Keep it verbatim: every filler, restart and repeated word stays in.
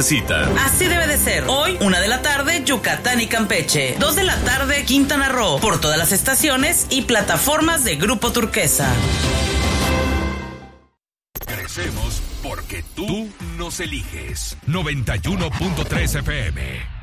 Cita. Así debe de ser. Hoy, una de la tarde, Yucatán y Campeche. Dos de la tarde, Quintana Roo. Por todas las estaciones y plataformas de Grupo Turquesa. Crecemos porque tú nos eliges. noventa y uno punto tres F M.